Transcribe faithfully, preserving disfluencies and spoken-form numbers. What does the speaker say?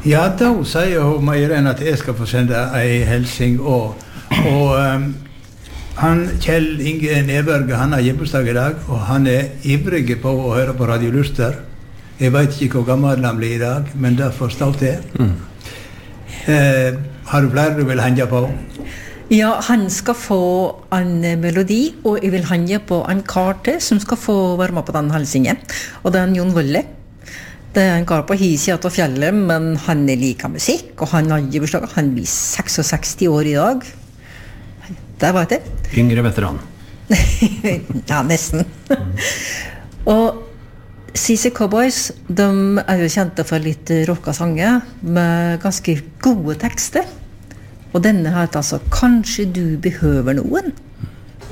Ja, da sier hun Meiren at jeg skal få sende en helsing og, og um, han, Kjell Inge Neberge, han har hjemmedag I dag, og han er ivrig på å høre på Radio Luster. Jeg vet ikke hvor gammel han blir I dag, men det får stå til. Mm. Eh, har du flere du vil henge på? Ja, han skal få en melodi, og jeg vil henge på en karte som skal få være med på den helsingen. Og det er en Jon Wølle. Det er en kar på Hisia til fjellet, men han er like musikk, og han har giverslag. Han blir seksogseksti år I dag. Det var det. Yngre veteran. Ja, nesten. Mm. Og C C Cowboys, de er jo kjente for litt rocka sanger med ganske gode tekster. Og denne heter altså «Kanskje du behøver noen».